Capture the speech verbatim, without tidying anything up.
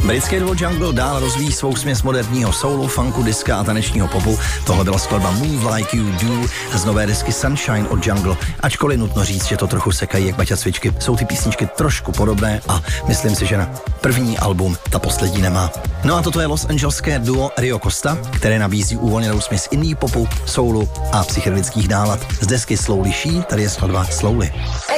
Britské duo Jungle dál rozvíjí svou směs moderního soulu, funku, diska a tanečního popu. Tohle byla skladba Move Like You Do z nové desky Sunshine od Jungle. Ačkoliv nutno říct, že to trochu sekají jak Baťa Cvičky, jsou ty písničky trošku podobné a myslím si, že na první album ta poslední nemá. No a toto je Los Angelské duo Rio Costa, které nabízí uvolněnou směs indie popu, soulu a psychedelických nálad. Z desky Slowly She tady je skladba Slowly.